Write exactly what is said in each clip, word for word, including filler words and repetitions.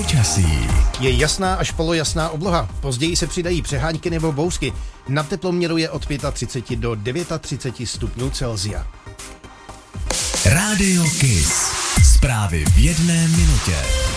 Počasí. Je jasná až polojasná obloha. Později se přidají přehánky nebo bouzky. Na teploměru je od třicet pět do třicet devět stupňů Celsia. Rádio Kiss. Zprávy v jedné minutě.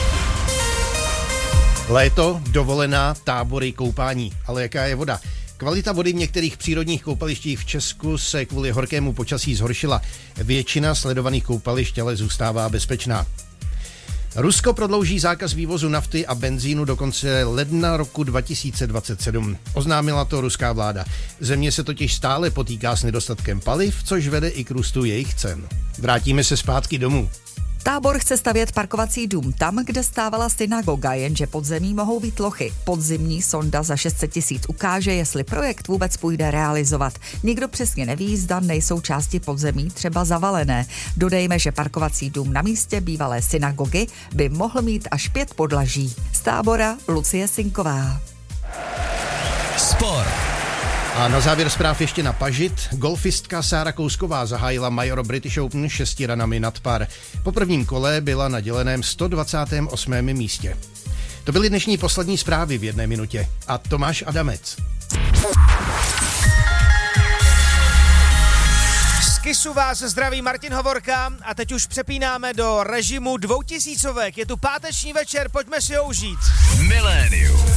Léto, dovolená, tábory, koupání. Ale jaká je voda? Kvalita vody v některých přírodních koupalištích v Česku se kvůli horkému počasí zhoršila. Většina sledovaných koupališť ale zůstává bezpečná. Rusko prodlouží zákaz vývozu nafty a benzínu do konce ledna roku dva tisíce dvacet sedm. Oznámila to ruská vláda. Země se totiž stále potýká s nedostatkem paliv, což vede i k růstu jejich cen. Vrátíme se zpátky domů. Tábor chce stavět parkovací dům tam, kde stávala synagoga, jenže pod zemí mohou být lochy. Podzimní sonda za šest set tisíc ukáže, jestli projekt vůbec půjde realizovat. Nikdo přesně neví, zda nejsou části podzemí třeba zavalené. Dodejme, že parkovací dům na místě bývalé synagogy by mohl mít až pět podlaží. Z Tábora Lucie Sinková. Sport. A na závěr zpráv ještě na pažit. Golfistka Sára Kousková zahájila Major British Open šesti ranami nad par. Po prvním kole byla na děleném sto dvacátém osmém místě. To byly dnešní poslední zprávy v jedné minutě. A Tomáš Adamec. Z Kissu vás zdraví Martin Hovorka a teď už přepínáme do režimu dvoutisícovek. Je tu páteční večer, pojďme si ho užít. Milénium.